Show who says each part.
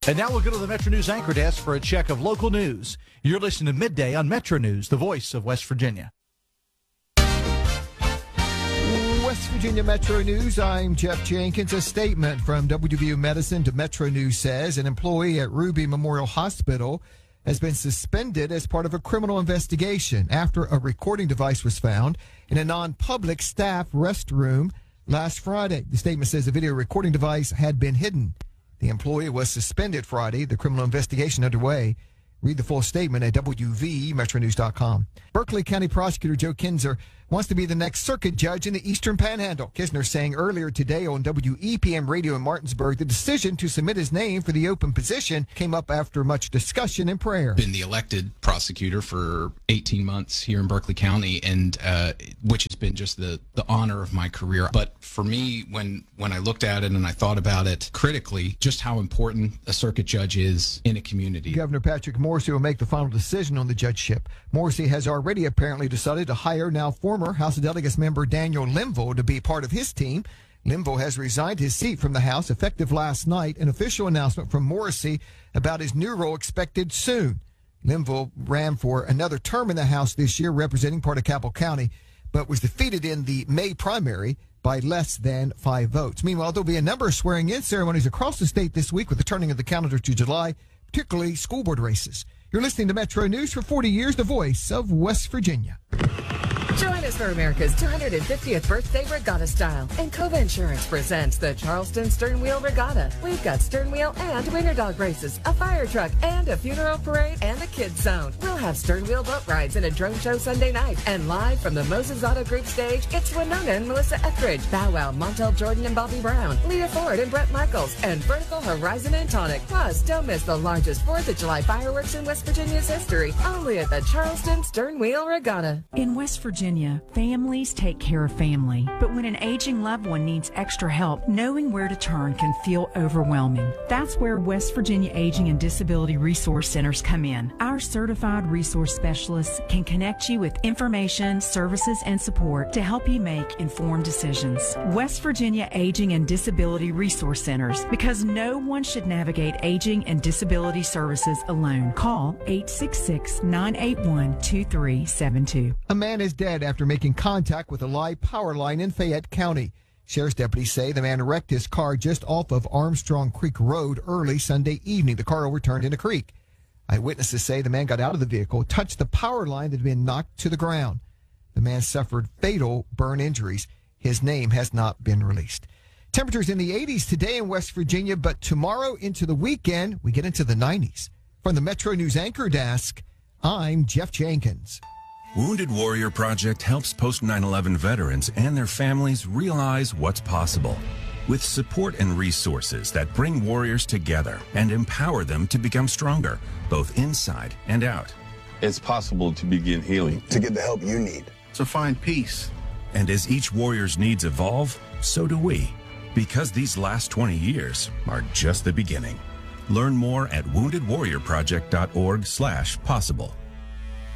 Speaker 1: And now we'll go to the Metro News anchor desk for a check of local news. You're listening to Midday on Metro News, the voice of West Virginia.
Speaker 2: West Virginia Metro News, I'm Jeff Jenkins. A statement from WVU Medicine to Metro News says an employee at Ruby Memorial Hospital has been suspended as part of a criminal investigation after a recording device was found in a non-public staff restroom last Friday. The statement says the video recording device had been hidden. The employee was suspended Friday. The criminal investigation underway. Read the full statement at WVMetroNews.com. Berkeley County Prosecutor Joe Kinzer wants to be the next circuit judge in the Eastern Panhandle. Kisner saying earlier today on WEPM radio in Martinsburg, the decision to submit his name for the open position came up after much discussion and prayer.
Speaker 3: Been the elected prosecutor for 18 months here in Berkeley County, and which has been just the honor of my career. But for me, when I looked at it and I thought about it critically, just how important a circuit judge is in a community.
Speaker 2: Governor Patrick Morrisey will make the final decision on the judgeship. Morrisey has already apparently decided to hire now former House of Delegates member Daniel Linville to be part of his team. Linville has resigned his seat from the House effective last night. An official announcement from Morrisey about his new role expected soon. Linville ran for another term in the House this year, representing part of Cabell County, but was defeated in the May primary by less than 5 votes. Meanwhile, there'll be a number of swearing-in ceremonies across the state this week with the turning of the calendar to July, particularly school board races. You're listening to Metro News for 40 years, the voice of West Virginia.
Speaker 4: Join us for America's 250th birthday regatta style. And Cova Insurance presents the Charleston Stern Wheel Regatta. We've got stern wheel and winter dog races, a fire truck and a funeral parade and a kids zone. We'll have stern wheel boat rides and a drone show Sunday night. And live from the Moses Auto Group stage, it's Winona and Melissa Etheridge, Bow Wow, Montel Jordan and Bobby Brown, Leah Ford and Brett Michaels, and Vertical Horizon and Tonic. Plus, don't miss the largest 4th of July fireworks in West Virginia's history, only at the Charleston Stern Wheel Regatta.
Speaker 5: In West Virginia, families take care of family, but when an aging loved one needs extra help, knowing where to turn can feel overwhelming. That's where West Virginia Aging and Disability Resource Centers come in. Our certified resource specialists can connect you with information, services, and support to help you make informed decisions. West Virginia Aging and Disability Resource Centers, because no one should navigate aging and disability services alone. Call 866-981-2372.
Speaker 2: A man is dead after making contact with a live power line in Fayette County. Sheriff's deputies say the man wrecked his car just off of Armstrong Creek Road early Sunday evening. The car overturned in a creek. Eyewitnesses say the man got out of the vehicle, touched the power line that had been knocked to the ground. The man suffered fatal burn injuries. His name has not been released. Temperatures in the 80s today in West Virginia, but tomorrow into the weekend, we get into the 90s. From the Metro News anchor desk, I'm Jeff Jenkins.
Speaker 6: Wounded Warrior Project helps post 9/11 veterans and their families realize what's possible. With support and resources that bring warriors together and empower them to become stronger, both inside and out.
Speaker 7: It's possible to begin healing.
Speaker 8: To get the help you need.
Speaker 7: To find peace.
Speaker 6: And as each warrior's needs evolve, so do we. Because these last 20 years are just the beginning. Learn more at woundedwarriorproject.org/possible.